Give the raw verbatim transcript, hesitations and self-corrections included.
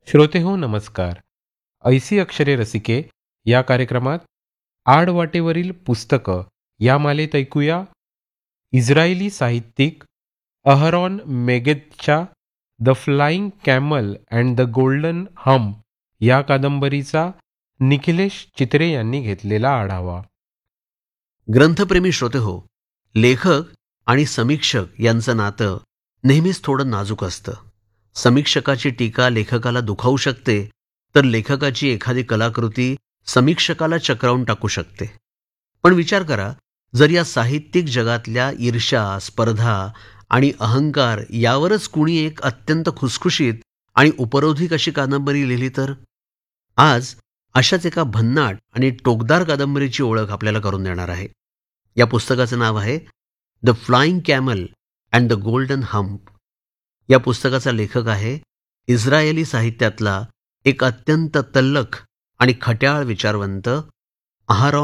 श्रोतेहो नमस्कार. ऐसी अक्षरे रसिके या कार्यक्रमात आडवाटेवरील पुस्तकं या मालेत ऐकूया इस्रायली साहित्यिक अहरॉन मेगेदच्या the flying camel and the golden hump या कादंबरीचा निखिलेश चित्रे यांनी घेतलेला आढावा. ग्रंथप्रेमी श्रोते हो, लेखक आणि समीक्षक यांचं नातं नेहमीच थोडं नाजूक असतं. समीक्षकाची टीका लेखकाला दुखावू शकते, तर लेखकाची एखादी कलाकृती समीक्षकाला चक्रावून टाकू शकते. पण विचार करा, जर या साहित्यिक जगातल्या ईर्ष्या, स्पर्धा आणि अहंकार यावरच कुणी एक अत्यंत खुसखुशीत आणि उपरोधिक अशी कादंबरी लिहिली तर. आज अशाच एका भन्नाट आणि टोकदार कादंबरीची ओळख आपल्याला करून देणार आहे. या पुस्तकाचं नाव आहे the flying camel and the golden hump. या पुस्तकाचा लेखक आहे इस्रायली साहित्यातला एक अत्यंत तल्लख आणि खट्याळ विचारवंत अहरॉन